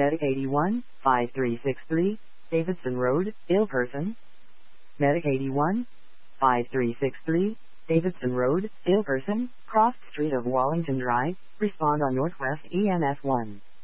Medic 81, 5363, Davidson Road, ill person. Medic 81, 5363, Davidson Road, ill person, crossed Street of Wallington Drive, respond on Northwest EMS 1.